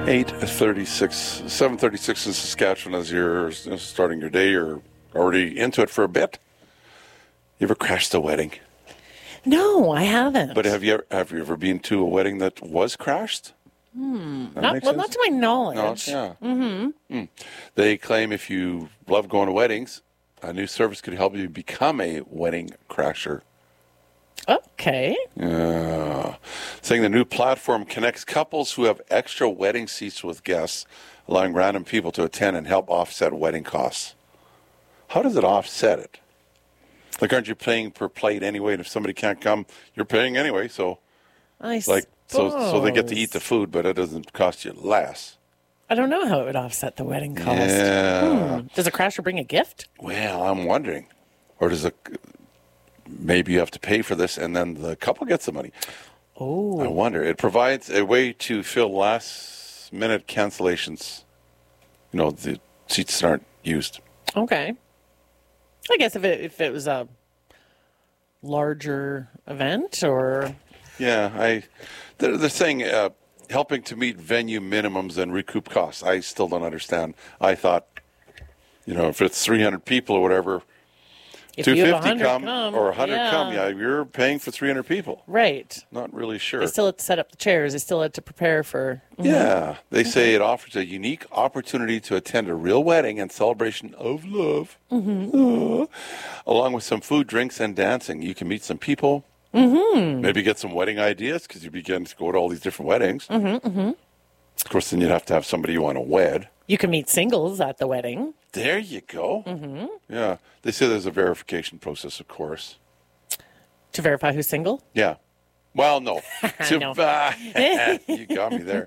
8:36, 7:36 in Saskatchewan as you're starting your day. You're already into it for a bit. You ever crashed a wedding? No, I haven't. But have you ever been to a wedding that was crashed? Not to my knowledge. No, yeah. They claim if you love going to weddings, a new service could help you become a wedding crasher. Okay. Saying the new platform connects couples who have extra wedding seats with guests, allowing random people to attend and help offset wedding costs. How does it offset it? Like, aren't you paying per plate anyway? And if somebody can't come, you're paying anyway. So, so they get to eat the food, but it doesn't cost you less. I don't know how it would offset the wedding cost. Yeah. Does a crasher bring a gift? Well, I'm wondering. Or maybe you have to pay for this and then the couple gets the money. Oh. I wonder. It provides a way to fill last-minute cancellations. The seats aren't used. Okay. I guess if it was a larger event or... Yeah, they're saying helping to meet venue minimums and recoup costs. I still don't understand. I thought, if it's 300 people or whatever, if 250 come or 100 come, you're paying for 300 people. Right. Not really sure. They still have to set up the chairs. They still have to prepare for... Yeah. They say it offers a unique opportunity to attend a real wedding and celebration of love. Along with some food, drinks, and dancing. You can meet some people. Maybe get some wedding ideas because you begin to go to all these different weddings. Of course, then you'd have to have somebody you want to wed. You can meet singles at the wedding. There you go. Yeah. They say there's a verification process, of course. To verify who's single? Yeah. Well, no. No. You got me there.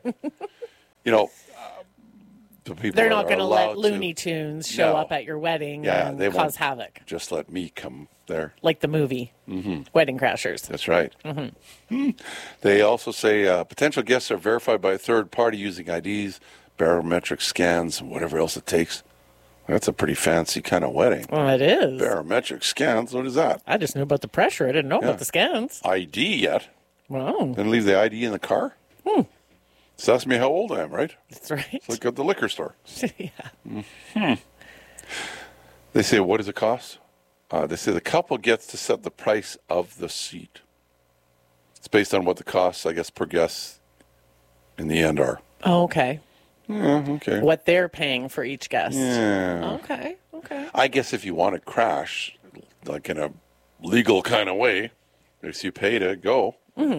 The people They're not going to let allowed Looney Tunes show up at your wedding and they cause won't havoc. just let me come there. Like the movie, Wedding Crashers. That's right. They also say potential guests are verified by a third party using IDs, barometric scans, and whatever else it takes. That's a pretty fancy kind of wedding. Well, it is. Barometric scans, what is that? I just knew about the pressure. I didn't know about the scans. ID yet? Wow. Then leave the ID in the car? So ask me how old I am, right? That's right. It's like at the liquor store. Yeah. They say, what does it cost? They say the couple gets to set the price of the seat. It's based on what the costs, I guess, per guest in the end are. Oh, okay. Yeah, okay. What they're paying for each guest. Yeah. Okay. I guess if you want to crash, like in a legal kind of way, if you pay to go.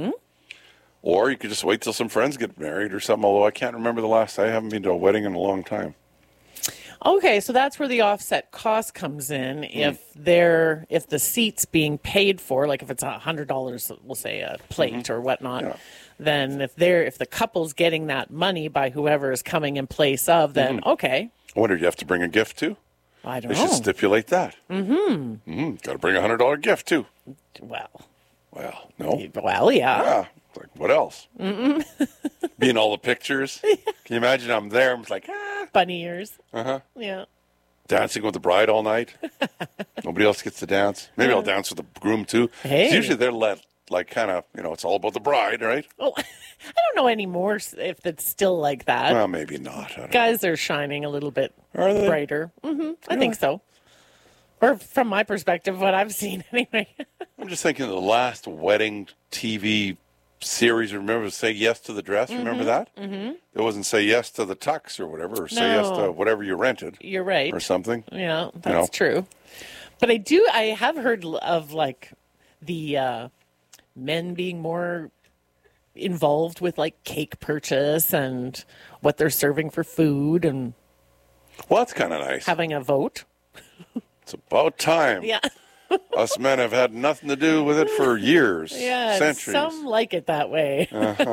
Or you could just wait till some friends get married or something, although I can't remember I haven't been to a wedding in a long time. Okay, so that's where the offset cost comes in. If the seat's being paid for, like if it's $100, we'll say a plate or whatnot, then if the couple's getting that money by whoever is coming in place of, then okay. I wonder, do you have to bring a gift too? I don't They know. should stipulate that. Got to bring a $100 gift too. Well, no. Well, yeah. Yeah. Like, what else? Being all the pictures. Can you imagine I'm there? I'm like, Bunny ears. Yeah. dancing with the bride all night. Nobody else gets to dance. Maybe I'll dance with the groom too. Hey. Usually they're kind of, it's all about the bride, right? Oh, I don't know anymore if it's still like that. Well, maybe not. I don't Guys are shining a little bit Are they? brighter. I think so. Or from my perspective, what I've seen anyway. I'm just thinking of the last wedding TV series. Remember Say Yes to the Dress? Remember that? Mm-hmm. It wasn't Say Yes to the Tux or whatever, or Say Yes to whatever you rented. You're right. Or something. Yeah, that's true. But I have heard of like the men being more involved with like cake purchase and what they're serving for food and Well, that's kind of nice. having a vote. It's about time. Yeah. Us men have had nothing to do with it for years, Yeah, centuries. some like it that way.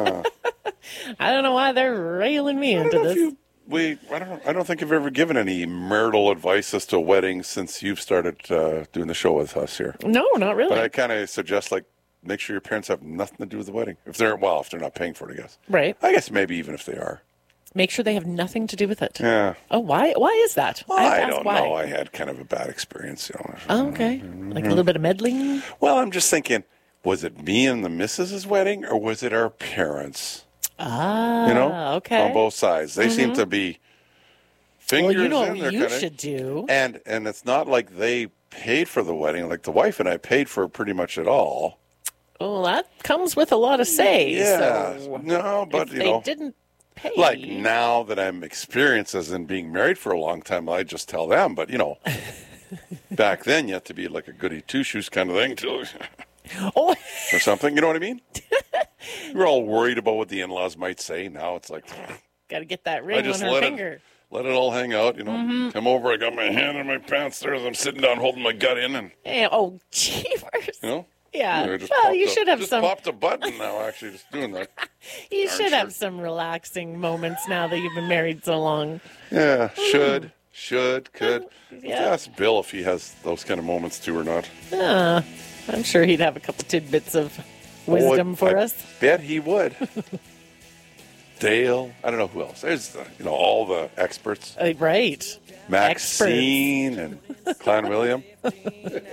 I don't know why they're railing me into this. I don't think I've ever given any marital advice as to weddings since you've started doing the show with us here. No, not really. But I kind of suggest, make sure your parents have nothing to do with the wedding. If they're not paying for it, I guess. Right. I guess maybe even if they are. Make sure they have nothing to do with it. Yeah. Oh, why? Why is that? Well, have to I ask don't why. know. I had kind of a bad experience. Oh, okay. Like a little bit of meddling? Well, I'm just thinking, was it me and the missus's wedding, or was it our parents? Ah, okay. on both sides. They seem to be fingers Well, you know in. what They're you kinda, should do. and it's not like they paid for the wedding. Like the wife and I paid for pretty much it all. Well, that comes with a lot of say. Yeah, So no, but if you they know, didn't pay. like now that I'm experienced as in being married for a long time, I just tell them. But back then you had to be like a goody two shoes kind of thing too, Oh, or something. You know what I mean? We're all worried about what the in-laws might say. Now it's like got to get that I ring on just her finger. let it all hang out. Come over. I got my hand in my pants there as I'm sitting down holding my gut in, and Hey, oh, jeepers. Yeah. I just Well, you popped should have just some. popped a button now. Actually, just doing that. You Darn should sure. have some relaxing moments now that you've been married so long. Yeah, could. Yeah. Ask Bill if he has those kind of moments too or not. I'm sure he'd have a couple tidbits of wisdom for I us. Bet he would. Dale, I don't know who else. There's all the experts. Right. Maxine and Clan William.